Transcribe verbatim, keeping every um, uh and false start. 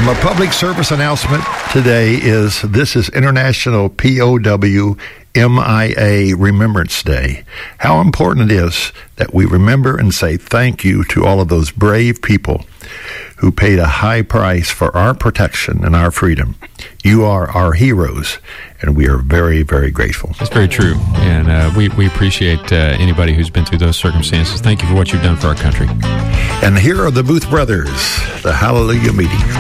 Um, a public service announcement today is this is International P O W M I A Remembrance Day. How important it is that we remember and say thank you to all of those brave people who paid a high price for our protection and our freedom. You are our heroes, and we are very, very grateful. That's very true, and uh, we, we appreciate uh, anybody who's been through those circumstances. Thank you for what you've done for our country. And here are the Booth Brothers, the Hallelujah Meeting.